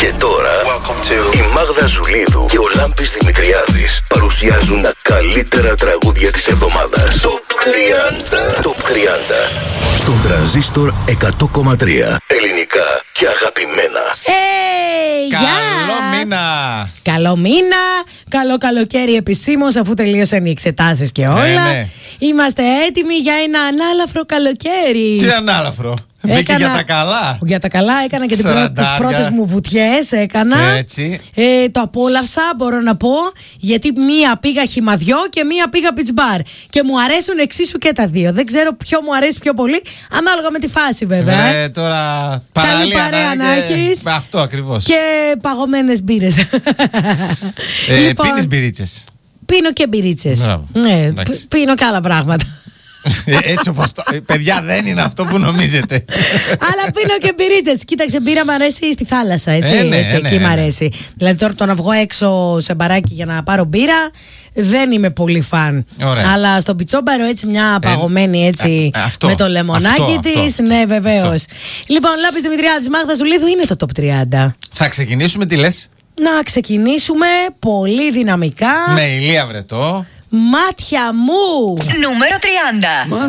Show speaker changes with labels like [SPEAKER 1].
[SPEAKER 1] Και τώρα η Μάγδα Ζουλίδου και ο Λάμπης Δημητριάδης παρουσιάζουν τα καλύτερα τραγούδια της εβδομάδας. Top 30 στον Τρανζίστορ 100,3. Ελληνικά και αγαπημένα.
[SPEAKER 2] Καλό μήνα!
[SPEAKER 3] Καλό μήνα, καλό καλοκαίρι επισήμως, αφού τελείωσαν οι εξετάσεις και όλα.
[SPEAKER 2] Ναι.
[SPEAKER 3] Είμαστε έτοιμοι για ένα ανάλαφρο καλοκαίρι.
[SPEAKER 2] Τι ανάλαφρο! Μπήκε για τα καλά.
[SPEAKER 3] Για τα καλά, έκανα και τις πρώτες μου βουτιές.
[SPEAKER 2] Έτσι.
[SPEAKER 3] Το απόλαυσα, μπορώ να πω. Γιατί μία πήγα χυμαδιό και μία πήγα beach bar. Και μου αρέσουν εξίσου και τα δύο. Δεν ξέρω ποιο μου αρέσει πιο πολύ, ανάλογα με τη φάση βέβαια.
[SPEAKER 2] Τώρα
[SPEAKER 3] καλή παρέα να έχεις.
[SPEAKER 2] Αυτό ακριβώς.
[SPEAKER 3] Και παγωμένες μπύρες.
[SPEAKER 2] Πίνεις μπυρίτσες?
[SPEAKER 3] Πίνω και μπυρίτσες. Ναι, πίνω και άλλα πράγματα.
[SPEAKER 2] Έτσι όπως το. Παιδιά, δεν είναι αυτό που νομίζετε.
[SPEAKER 3] Αλλά πίνω και μπυρίτσες. Κοίταξε, μπύρα μ' αρέσει στη θάλασσα. Έτσι, εκεί μ' αρέσει. Δηλαδή τώρα το να βγω έξω σε μπαράκι για να πάρω μπύρα δεν είμαι πολύ φαν. Αλλά στο πιτσόμπαρο έτσι μια παγωμένη έτσι με το λεμονάκι της. Ναι, βεβαίως. Λοιπόν, Λάμπης Δημητριάδης, Μάγδα Ζουλίδου, είναι το top 30.
[SPEAKER 2] Θα ξεκινήσουμε, τι λες?
[SPEAKER 3] Να ξεκινήσουμε πολύ δυναμικά.
[SPEAKER 2] Με Ηλία Βρετό.
[SPEAKER 3] Μάτια μου.
[SPEAKER 4] Νούμερο 30.